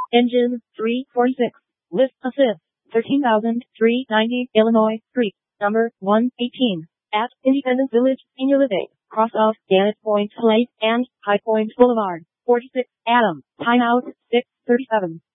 Engine 346. List assist 13,390 Illinois Street, number 118, at Independence Village, Senior Living, cross of Gannett Point Lake and High Point Boulevard, 46, Adam. Timeout 6:37.